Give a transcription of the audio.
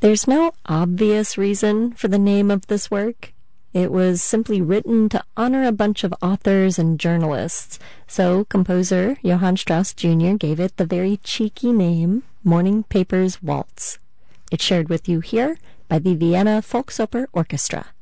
There's no obvious reason for the name of this work. It was simply written to honor a bunch of authors and journalists, so composer Johann Strauss Jr. gave it the very cheeky name, Morning Papers Waltz. It's shared with you here by the Vienna Volksoper Orchestra.